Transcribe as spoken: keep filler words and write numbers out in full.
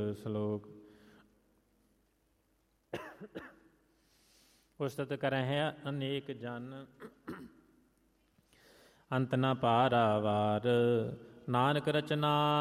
ਸਲੋਕ। ਉਸਤਤ ਕਰਹਿ ਅਨੇਕ ਜਨ, ਅੰਤ ਨ ਪਾਰਾਵਾਰ। ਨਾਨਕ ਰਚਨਾ